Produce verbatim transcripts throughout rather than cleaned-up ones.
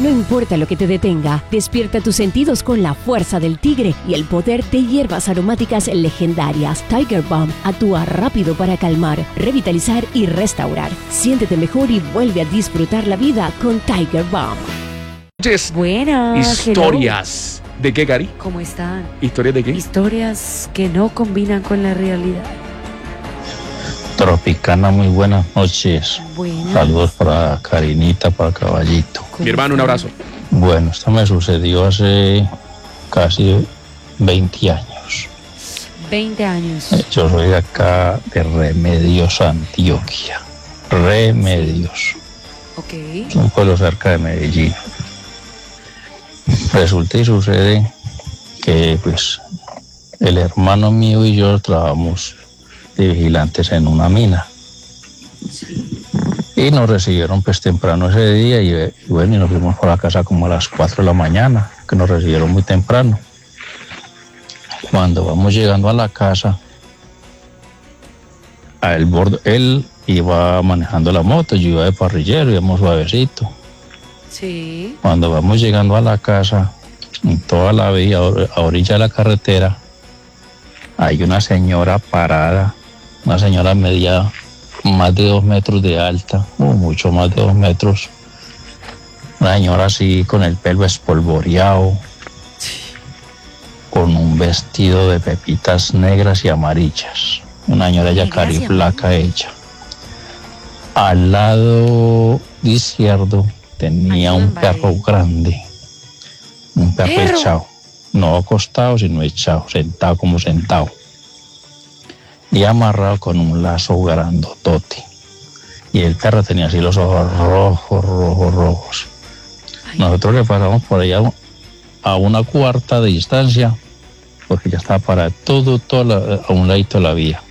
No importa lo que te detenga, despierta tus sentidos con la fuerza del tigre y el poder de hierbas aromáticas legendarias. Tiger Balm actúa rápido para calmar, revitalizar y restaurar. Siéntete mejor y vuelve a disfrutar la vida con Tiger Balm. Buenas. Historias. Hello. ¿De qué, Cari? ¿Cómo están? ¿Historias de qué? Historias que no combinan con la realidad. Tropicana, muy buenas noches. Buenas. Saludos para Karinita, para Caballito. Mi hermano, un abrazo. Bueno, esto me sucedió hace casi veinte años. veinte años. Yo soy de acá, de Remedios, Antioquia. Remedios. Ok. Es un pueblo cerca de Medellín. Resulta y sucede que, pues, el hermano mío y yo trabajamos de vigilantes en una mina. Y nos recibieron pues temprano ese día y, y bueno, y nos fuimos por la casa como a las cuatro de la mañana, que nos recibieron muy temprano. Cuando vamos llegando a la casa, a el bordo, él iba manejando la moto, yo iba de parrillero, íbamos suavecito. Sí. Cuando vamos llegando a la casa, en toda la vía, a orilla de la carretera, hay una señora parada, una señora media, más de dos metros de alta, o mucho más de dos metros. Una señora así con el pelo espolvoreado, con un vestido de pepitas negras y amarillas. Una señora ya cariflaca ella. Al lado izquierdo tenía un perro grande, un perro, perro echado, no acostado, sino echado, sentado como sentado. Y amarrado con un lazo grandotote. Y el perro tenía así los ojos rojos, rojos, rojos. Ay. Nosotros le pasamos por allá a una cuarta de distancia, porque ya estaba para todo, todo la, a un ladito de la vía.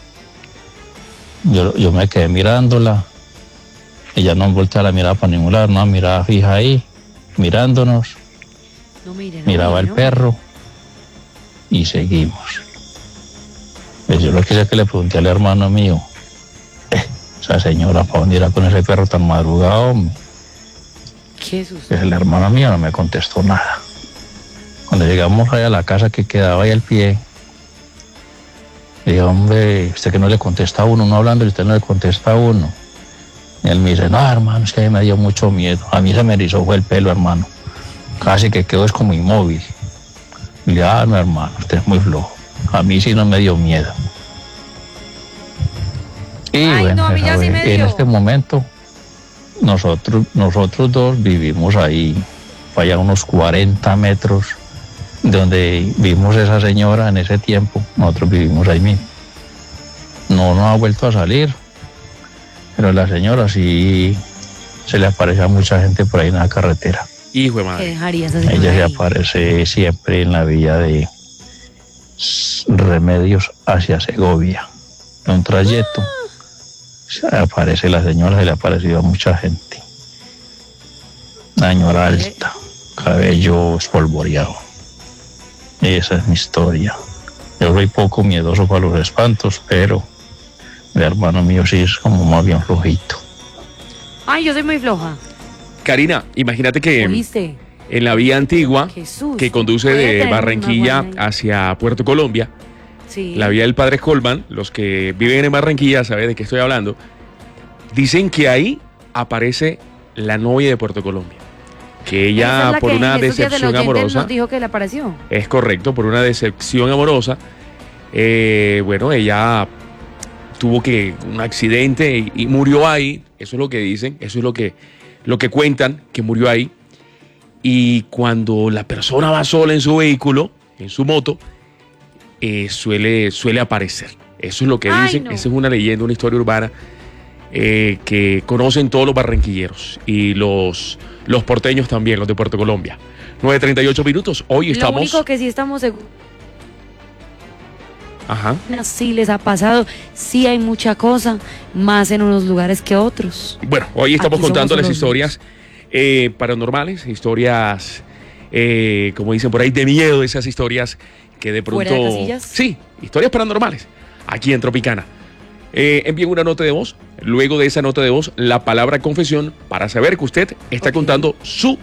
Yo, yo me quedé mirándola. Ella no volteaba la mirada para ningún lado, no, miraba fija ahí, mirándonos. No, mire, no, miraba mire, el no. perro y seguimos. Pues yo lo que sé que le pregunté al hermano mío, eh, esa señora, ¿para dónde irá con ese perro tan madrugado, hombre? ¿Qué sucede? Pues el hermano mío no me contestó nada. Cuando llegamos allá a la casa que quedaba ahí al pie, le dije, hombre, usted que no le contesta a uno, uno hablando y usted no le contesta a uno. Y él me dice, no, hermano, es que a mí me dio mucho miedo. A mí se me erizó fue el pelo, hermano. Casi que quedó es como inmóvil. Y le dije, ah, no, hermano, usted es muy flojo. A mí sí no me dio miedo. Y Ay, bueno, no, a mí ya sí me en dio. este momento, nosotros, nosotros dos vivimos ahí, para allá unos cuarenta metros, de donde vimos esa señora en ese tiempo. Nosotros vivimos ahí mismo. No nos ha vuelto a salir, pero la señora sí se le aparece a mucha gente por ahí en la carretera. Hijo de ¿Qué madre. dejarías así? Ella se ahí? aparece siempre en la vía de Remedios hacia Segovia. En un trayecto se aparece la señora, se le ha aparecido a mucha gente. Una señora alta, cabello espolvoreado. Esa es mi historia. Yo soy poco miedoso para los espantos, pero el hermano mío sí es como más bien flojito. Ay, yo soy muy floja. Karina, imagínate que ¿Oíste? en la vía antigua Jesús. que conduce Voy a de tener Barranquilla una buena- hacia Puerto Colombia, Sí. la vía del Padre Colman, los que viven en Barranquilla saben de qué estoy hablando, dicen que ahí aparece la novia de Puerto Colombia. Que Esa ella, es la por que una en estos días del decepción oyente amorosa, nos dijo que le apareció. es correcto, por una decepción amorosa, eh, bueno, ella tuvo que un accidente y, y murió ahí. Eso es lo que dicen, eso es lo que, lo que cuentan, que murió ahí. Y cuando la persona va sola en su vehículo, en su moto, eh, suele, suele aparecer. Eso es lo que Ay, dicen. no. Esa es una leyenda, una historia urbana eh, que conocen todos los barranquilleros y los, los porteños también, los de Puerto Colombia. nueve treinta y ocho minutos. Hoy Lo estamos. único que sí estamos seguros. Ajá. Sí les ha pasado, sí hay mucha cosa, más en unos lugares que otros. Bueno, hoy estamos Aquí contando somos las unos historias eh, paranormales, historias, eh, como dicen por ahí, de miedo, esas historias que de pronto... ¿Fuera de casillas? Sí, historias paranormales, aquí en Tropicana. Eh, envíen una nota de voz, luego de esa nota de voz, la palabra confesión, para saber que usted está Ok. contando su